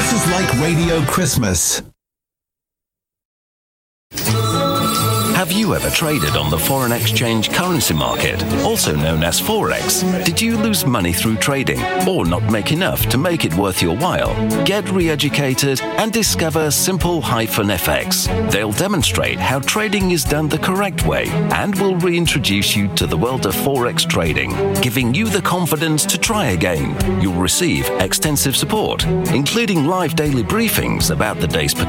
This is like Radio Christmas. Have you ever traded on the foreign exchange currency market, also known as Forex? Did you lose money through trading or not make enough to make it worth your while? Get re-educated and discover Simple-FX. They'll demonstrate how trading is done the correct way and will reintroduce you to the world of Forex trading, giving you the confidence to try again. You'll receive extensive support, including live daily briefings about the day's